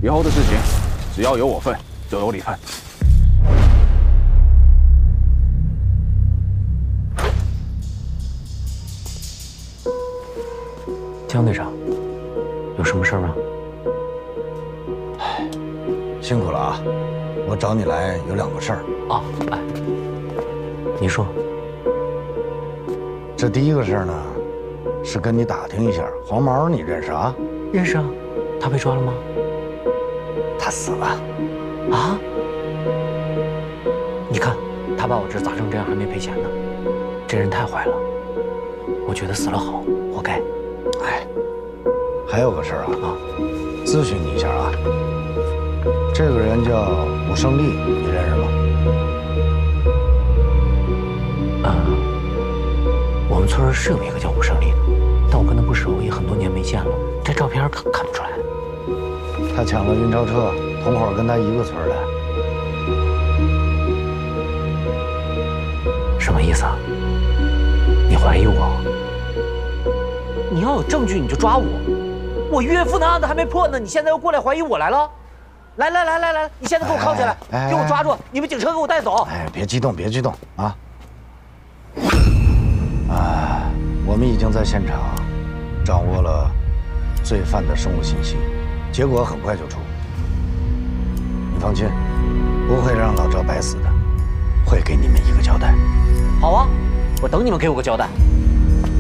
以后的事情只要有我份，就有你份。 江队长，有什么事儿吗？ 辛苦了啊！我找你来有2个事儿。 哦，哎，你说。 这第一个事儿呢，是跟你打听一下，黄毛你认识啊？ 认识啊，他被抓了吗？ 他死了。 啊？你看，他把我这砸成这样还没赔钱呢，这人太坏了。我觉得死了好，活该。 哎，还有个事儿啊，咨询你一下啊。这个人叫武胜利，你认识吗？ 我们村是有一个叫武胜利的，但我跟他不熟，也很多年没见了。这照片看不出来。 他抢了运钞车，同伙跟他一个村的。 什么意思啊？你怀疑我？你要有证据你就抓我。我岳父那案子还没破呢，你现在又过来怀疑我来了？来，你现在给我铐起来，给我抓住！你们警车给我带走！ 哎，别激动啊！我们已经在现场掌握了罪犯的生物信息，结果很快就出。你放心，不会让老赵白死的，会给你们一个交代。 好啊，我等你们给我个交代。